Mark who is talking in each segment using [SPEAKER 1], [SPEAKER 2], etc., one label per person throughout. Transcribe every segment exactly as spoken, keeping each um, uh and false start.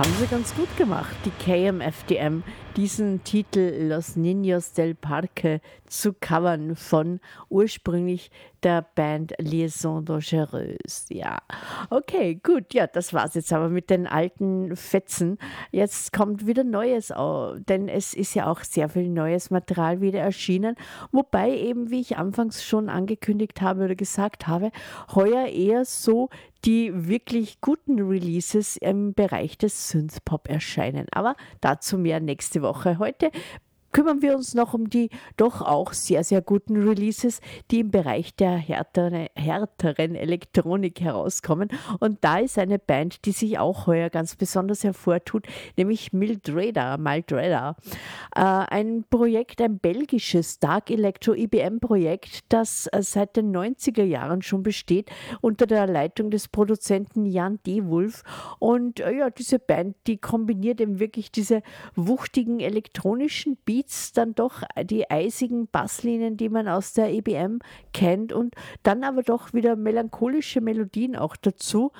[SPEAKER 1] Haben sie ganz gut gemacht, die K M F D M, diesen Titel Los Niños del Parque zu covern von ursprünglich der Band Liaison Dangereuse. Ja, okay, gut, ja, das war's jetzt aber mit den alten Fetzen. Jetzt kommt wieder Neues, au- denn es ist ja auch sehr viel neues Material wieder erschienen, wobei eben, wie ich anfangs schon angekündigt habe oder gesagt habe, heuer eher so die wirklich guten Releases im Bereich des Synthpop erscheinen. Aber dazu mehr nächste Woche. Heute kümmern wir uns noch um die doch auch sehr, sehr guten Releases, die im Bereich der härteren, härteren Elektronik herauskommen. Und da ist eine Band, die sich auch heuer ganz besonders hervortut, nämlich Mildreda, Mildreda. Äh, ein Projekt, ein belgisches Dark Electro E B M-Projekt, das äh, seit den neunziger Jahren schon besteht, unter der Leitung des Produzenten Jan De Wulf. Und äh, ja, diese Band, die kombiniert eben wirklich diese wuchtigen elektronischen Beats, dann doch die eisigen Basslinien, die man aus der E B M kennt, und dann aber doch wieder melancholische Melodien auch dazu.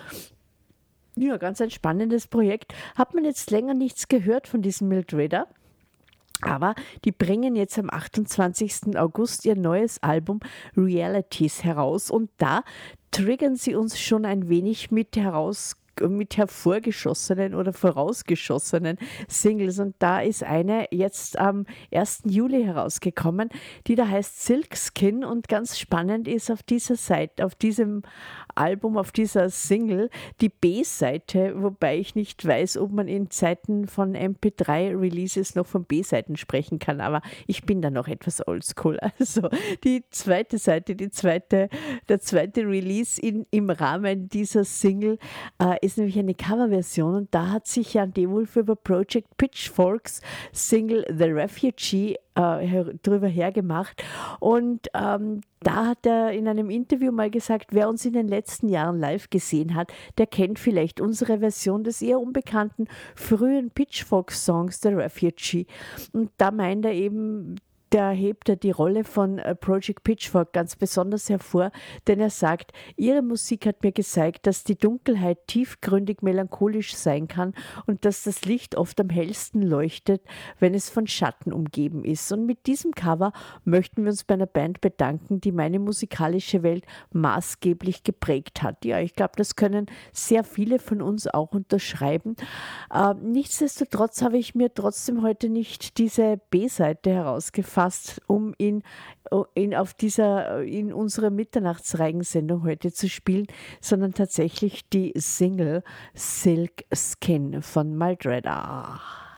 [SPEAKER 1] Ja, ganz ein spannendes Projekt. Hat man jetzt länger nichts gehört von diesem Mildreda? Aber die bringen jetzt am achtundzwanzigsten August ihr neues Album Realities heraus, und da triggern sie uns schon ein wenig mit heraus mit hervorgeschossenen oder vorausgeschossenen Singles, und da ist eine jetzt am ersten Juli herausgekommen, die da heißt Silk Skin, und ganz spannend ist auf dieser Seite, auf diesem Album, auf dieser Single, die B-Seite, wobei ich nicht weiß, ob man in Zeiten von M P drei Releases noch von B-Seiten sprechen kann, aber ich bin da noch etwas oldschool. Also die zweite Seite, die zweite, der zweite Release in, im Rahmen dieser Single äh, ist nämlich eine Coverversion, und da hat sich Jan De Wulf über Project Pitchforks Single The Refugee äh, her, drüber hergemacht, und ähm, da hat er in einem Interview mal gesagt, wer uns in den letzten Jahren live gesehen hat, der kennt vielleicht unsere Version des eher unbekannten frühen Pitchfork-Songs The Refugee. Und da meint er eben, da hebt er die Rolle von äh, Project Pitchfork ganz besonders hervor, denn er sagt, ihre Musik hat mir gezeigt, dass die Dunkelheit tiefgründig melancholisch sein kann und dass das Licht oft am hellsten leuchtet, wenn es von Schatten umgeben ist. Und mit diesem Cover möchten wir uns bei einer Band bedanken, die meine musikalische Welt maßgeblich geprägt hat. Ja, ich glaube, das können sehr viele von uns auch unterschreiben. Äh, nichtsdestotrotz habe ich mir trotzdem heute nicht diese B-Seite herausgefasst, um ihn, ihn auf dieser, in unserer Mitternachtsreigensendung heute zu spielen, sondern tatsächlich die Single Silk Skin von Mildreda.